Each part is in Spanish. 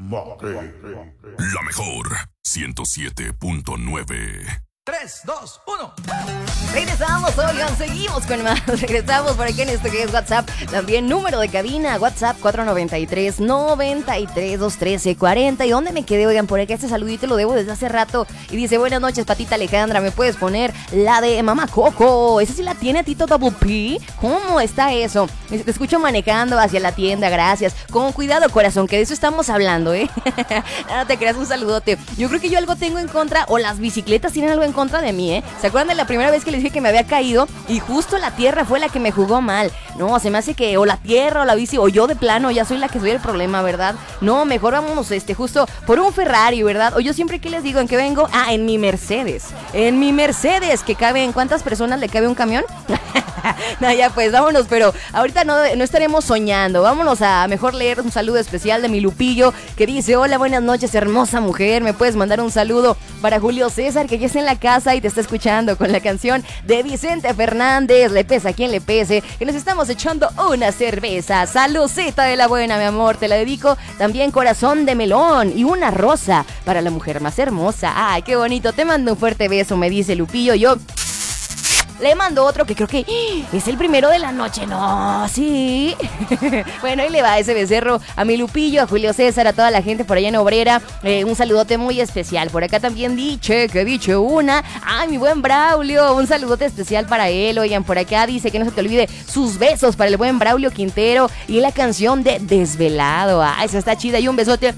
La mejor 107.9. 3, 2, 1. Regresamos, oigan, seguimos con más. Regresamos por aquí en esto que es WhatsApp. También número de cabina, WhatsApp 493-93-213-40. ¿Y dónde me quedé? Oigan, por acá este saludito lo debo desde hace rato. Y dice, buenas noches, Patita Alejandra. ¿Me puedes poner la de Mamá Coco? ¿Esa sí la tiene Tito Double P? ¿Cómo está eso? Te escucho manejando hacia la tienda, gracias. Con cuidado, corazón, que de eso estamos hablando, ¿eh? No te creas, un saludote. Yo creo que yo algo tengo en contra, o las bicicletas tienen algo en contra de mí, ¿eh? ¿Se acuerdan de la primera vez que les dije que me había caído? Y justo la tierra fue la que me jugó mal. No, se me hace que o la tierra o la bici, o yo de plano ya soy la que soy el problema, ¿verdad? No, mejor vámonos justo por un Ferrari, ¿verdad? O yo siempre, ¿qué les digo? ¿En qué vengo? Ah, en mi Mercedes. En mi Mercedes, que cabe, ¿en cuántas personas le cabe un camión? No, ya pues, vámonos, pero ahorita no estaremos soñando. Vámonos a mejor leer un saludo especial de mi Lupillo, que dice, hola, buenas noches, hermosa mujer. ¿Me puedes mandar un saludo para Julio César, que ya está en la casa y te está escuchando con la canción de Vicente Fernández, le pesa a quien le pese, que nos estamos echando una cerveza? Saludcita de la buena, mi amor, te la dedico. También corazón de melón y una rosa para la mujer más hermosa. Ay, qué bonito, te mando un fuerte beso, me dice Lupillo. Yo le mando otro que creo que es el primero de la noche. No, sí. Bueno, ahí le va ese becerro a mi Lupillo, a Julio César, a toda la gente por allá en Obrera. Un saludote muy especial. Por acá también dice una. Ay, mi buen Braulio, un saludote especial para él. Oigan, por acá dice que no se te olvide sus besos para el buen Braulio Quintero y la canción de Desvelado. Ay, esa está chida. Y un besote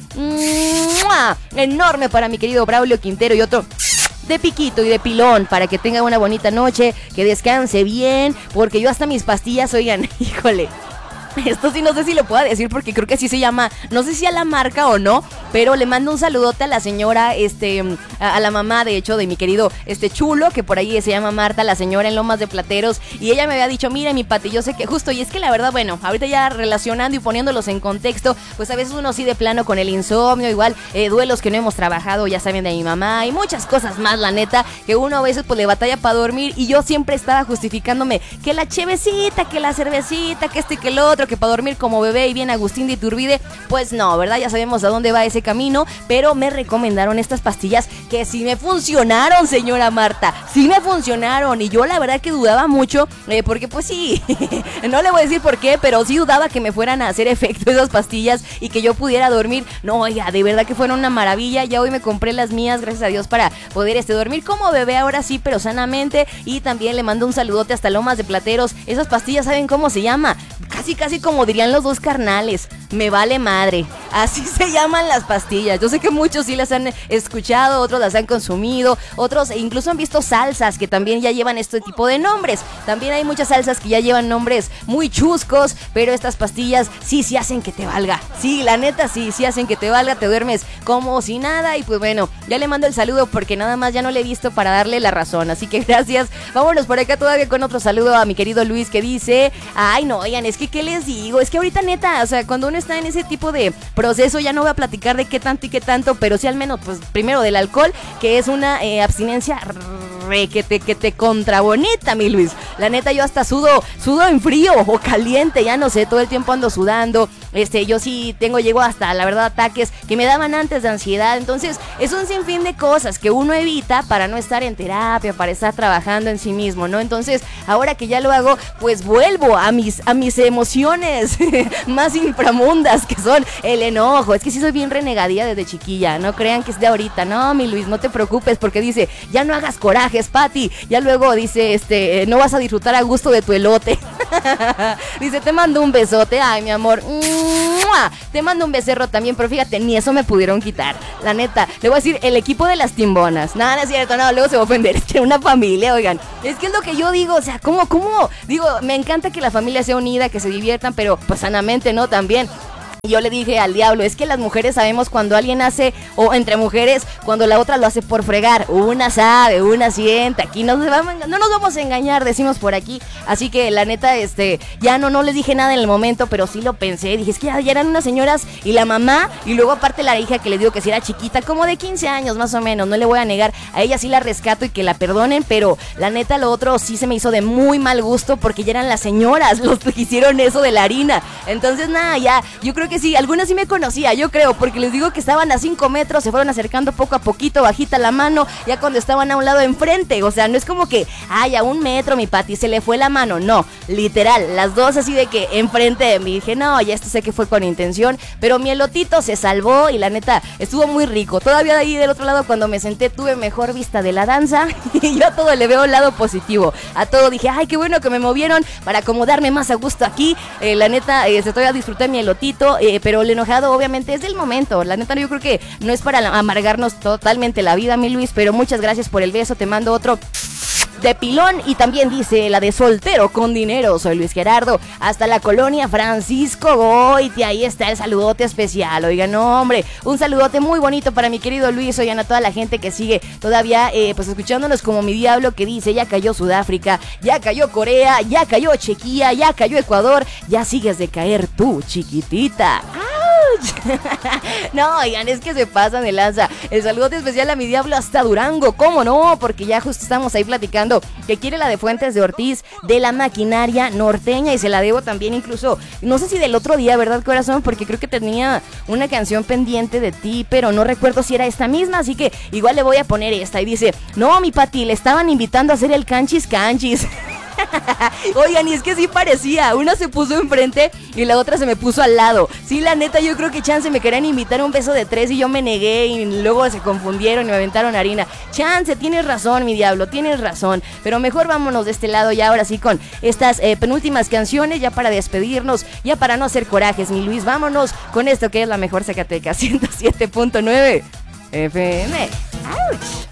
enorme para mi querido Braulio Quintero y otro de piquito y de pilón para que tenga una bonita noche, que descanse bien, porque yo hasta mis pastillas, oigan, híjole, esto sí no sé si lo puedo decir porque creo que así se llama, no sé si a la marca o no, pero le mando un saludote a la señora, a la mamá de hecho de mi querido Chulo, que por ahí se llama Marta, la señora en Lomas de Plateros, y ella me había dicho, mira mi Pati, yo sé que justo, y es que la verdad, bueno, ahorita ya relacionando y poniéndolos en contexto, pues a veces uno sí de plano con el insomnio, igual duelos que no hemos trabajado, ya saben, de mi mamá, y muchas cosas más, la neta, que uno a veces pues le batalla para dormir, y yo siempre estaba justificándome que la chevecita, que la cervecita, que y que el otro, que para dormir como bebé y bien Agustín de Iturbide, pues no, ¿verdad? Ya sabemos a dónde va ese camino, pero me recomendaron estas pastillas que sí me funcionaron, señora Marta, sí me funcionaron, y yo la verdad que dudaba mucho, porque pues sí, no le voy a decir por qué, pero sí dudaba que me fueran a hacer efecto esas pastillas y que yo pudiera dormir. No, oiga, de verdad que fueron una maravilla. Ya hoy me compré las mías, gracias a Dios, para poder dormir como bebé ahora sí, pero sanamente. Y también le mando un saludote hasta Lomas de Plateros. Esas pastillas, ¿saben cómo se llama? Casi como dirían los dos carnales, me vale madre. Así se llaman las pastillas. Yo sé que muchos sí las han escuchado, otros las han consumido, otros incluso han visto salsas que también ya llevan este tipo de nombres. También hay muchas salsas que ya llevan nombres muy chuscos, pero estas pastillas sí hacen que te valga. Sí, la neta sí hacen que te valga, te duermes como si nada. Y pues bueno, ya le mando el saludo porque nada más ya no le he visto para darle la razón. Así que gracias. Vámonos por acá todavía con otro saludo a mi querido Luis, que dice, ay no, oigan, es que ¿qué les digo? Es que ahorita neta, o sea, cuando uno está en ese tipo de proceso, ya no voy a platicar de qué tanto y qué tanto, pero sí al menos, pues primero del alcohol, que es una abstinencia que te contra bonita, mi Luis. La neta, yo hasta sudo en frío o caliente, ya no sé, todo el tiempo ando sudando. Yo sí llego hasta, la verdad, ataques que me daban antes de ansiedad. Entonces, es un sinfín de cosas que uno evita para no estar en terapia, para estar trabajando en sí mismo, ¿no? Entonces, ahora que ya lo hago, pues vuelvo a mis emociones más inframundas, que son el enojo. Es que sí soy bien renegadía desde chiquilla, no crean que es de ahorita. No, mi Luis, no te preocupes, porque dice, ya no hagas corajes, Pati. Ya luego dice, no vas a disfrutar a gusto de tu elote. Dice, te mando un besote, ay, mi amor. Te mando un becerro también, pero fíjate, ni eso me pudieron quitar. La neta, le voy a decir, el equipo de las timbonas. Nada, no es cierto, no, luego se va a ofender. Es que una familia, oigan. Es que es lo que yo digo, o sea, ¿cómo? Digo, me encanta que la familia sea unida, que se diviertan, pero pues sanamente, ¿no? También. Yo le dije al diablo, es que las mujeres sabemos cuando alguien hace, o entre mujeres, cuando la otra lo hace por fregar. Una sabe, una siente, aquí no nos vamos a engañar, decimos por aquí. Así que la neta, ya no les dije nada en el momento, pero sí lo pensé. Dije, es que ya eran unas señoras y la mamá, y luego aparte la hija que les digo que si era chiquita, como de 15 años más o menos, no le voy a negar. A ella sí la rescato y que la perdonen, pero la neta lo otro sí se me hizo de muy mal gusto porque ya eran las señoras los que hicieron eso de la harina. Entonces nada, ya, yo creo porque sí, algunas sí me conocía, yo creo, porque les digo que estaban a 5 metros, se fueron acercando poco a poquito, bajita la mano, ya cuando estaban a un lado enfrente, o sea, no es como que, ay, a 1 metro mi Pati, se le fue la mano, no, literal, las dos así de que enfrente de mí, dije, no, ya esto sé que fue con intención, pero mi elotito se salvó y la neta, estuvo muy rico, todavía de ahí del otro lado cuando me senté tuve mejor vista de la danza, y yo a todo le veo el lado positivo, a todo dije, ay, qué bueno que me movieron para acomodarme más a gusto aquí, la neta, estoy a disfrutar mi elotito, pero el enojado obviamente es del momento, la neta yo creo que no es para amargarnos totalmente la vida, mi Luis, pero muchas gracias por el beso, te mando otro de pilón y también dice la de soltero con dinero, soy Luis Gerardo, hasta la colonia Francisco Goiti, ahí está el saludote especial, oigan, no hombre, un saludote muy bonito para mi querido Luis, oigan a toda la gente que sigue todavía pues escuchándonos como mi diablo que dice, ya cayó Sudáfrica, ya cayó Corea, ya cayó Chequia, ya cayó Ecuador, ya sigues de caer tú, chiquitita. No, oigan, es que se pasan de lanza. El saludote especial a mi diablo hasta Durango, ¿cómo no? Porque ya justo estamos ahí platicando que quiere la de Fuentes de Ortiz de la maquinaria norteña y se la debo también incluso, no sé si del otro día, ¿verdad, corazón? Porque creo que tenía una canción pendiente de ti, pero no recuerdo si era esta misma, así que igual le voy a poner esta y dice, no, mi Pati, le estaban invitando a hacer el canchis canchis. Oigan, y es que sí parecía, una se puso enfrente y la otra se me puso al lado. Sí, la neta, yo creo que chance me querían invitar a un beso de 3 y yo me negué y luego se confundieron y me aventaron harina. Chance, tienes razón, mi diablo, tienes razón. Pero mejor vámonos de este lado ya ahora sí con estas penúltimas canciones, ya para despedirnos, ya para no hacer corajes, mi Luis. Vámonos con esto que es la mejor Zacatecas 107.9 FM. ¡Auch!